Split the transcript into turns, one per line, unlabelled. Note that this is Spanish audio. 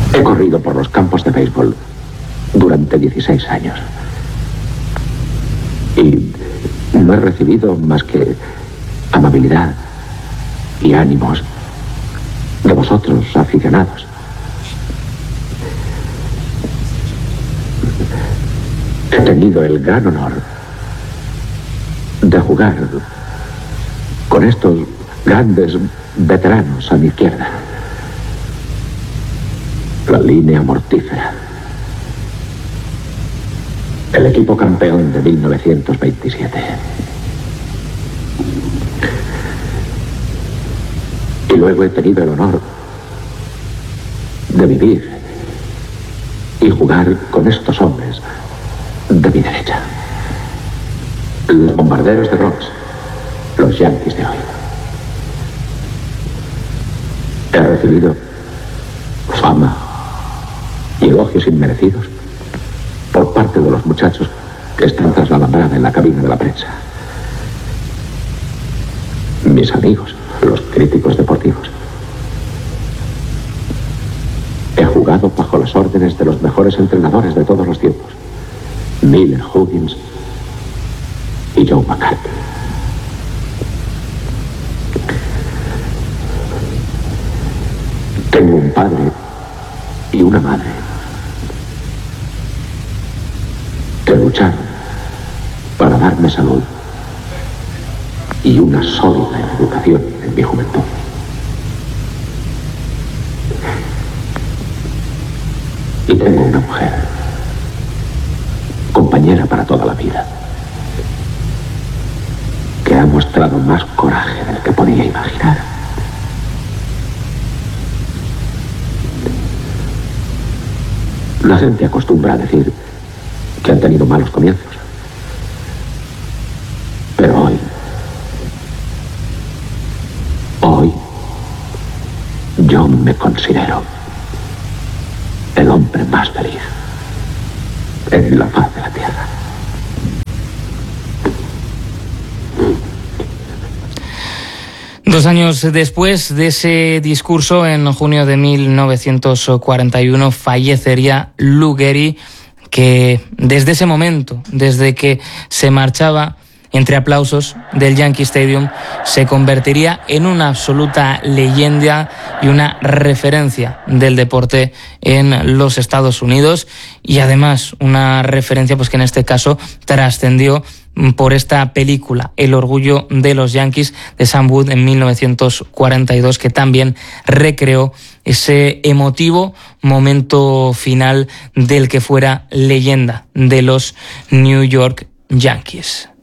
He corrido por los campos de béisbol durante 16 años. Y no he recibido más que amabilidad y ánimos de vosotros, aficionados. He tenido el gran honor de jugar con estos grandes veteranos a mi izquierda. La línea mortífera. El equipo campeón de 1927. Y luego he tenido el honor de vivir y jugar con estos hombres de mi derecha. Los bombarderos de Bronx, los Yankees de hoy. He recibido fama y elogios inmerecidos por parte de los muchachos que están tras la alambrada en la cabina de la prensa. Mis amigos, los críticos deportivos. He jugado bajo las órdenes de los mejores entrenadores de todos los tiempos. Miller, Huggins y Joe McCarthy. Tengo un padre y una madre que lucharon para darme salud y una sólida educación en mi juventud. Y tengo una mujer, compañera para toda la vida, que ha mostrado más coraje del que podía imaginar. La gente acostumbra a decir que han tenido malos comienzos. Pero hoy, yo me considero el hombre más feliz en la faz de la tierra.
Dos años después de ese discurso, en junio de 1941, fallecería Lou Gehrig, que desde ese momento, desde que se marchaba entre aplausos del Yankee Stadium, se convertiría en una absoluta leyenda y una referencia del deporte en los Estados Unidos, y además una referencia pues que en este caso trascendió por esta película, El orgullo de los Yankees, de Sam Wood, en 1942, que también recreó ese emotivo momento final del que fuera leyenda de los New York Yankees.